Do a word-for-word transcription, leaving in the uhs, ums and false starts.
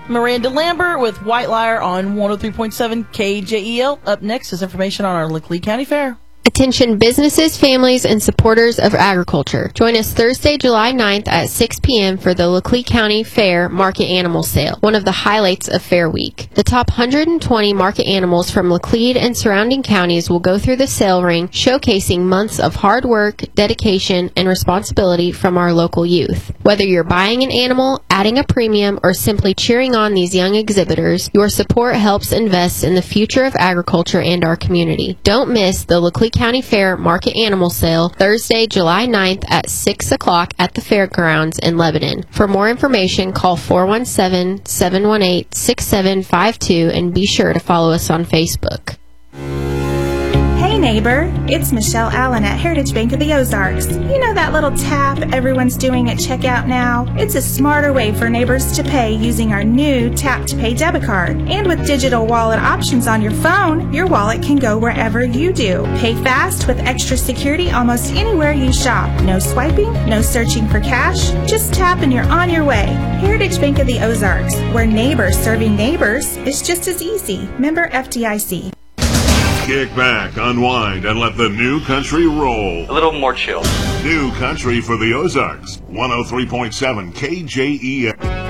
Miranda Lambert with White Liar on one oh three point seven K J E L. Up next is information on our Lickley County Fair. Attention businesses, families, and supporters of agriculture. Join us Thursday, July ninth at six p.m. for the Lickley County Fair Market Animal Sale, one of the highlights of Fair Week. The top one hundred twenty market animals from Laclede and surrounding counties will go through the sale ring, showcasing months of hard work, dedication, and responsibility from our local youth. Whether you're buying an animal, adding a premium, or simply cheering on these young exhibitors, your support helps invest in the future of agriculture and our community. Don't miss the Lickley County Fair Market Animal Sale Thursday, July ninth at six o'clock at the fairgrounds in Lebanon. For more information, call four one seven, seven one eight, six seven five two and be sure to follow us on Facebook. Hey neighbor, it's Michelle Allen at Heritage Bank of the Ozarks. You know that little tap everyone's doing at checkout now? It's a smarter way for neighbors to pay using our new Tap to Pay debit card. And with digital wallet options on your phone, your wallet can go wherever you do. Pay fast with extra security almost anywhere you shop. No swiping, no searching for cash. Just tap and you're on your way. Heritage Bank of the Ozarks, where neighbors serving neighbors is just as easy. Member F D I C. Kick back, unwind, and let the new country roll. A little more chill. New country for the Ozarks. one oh three point seven K J E L.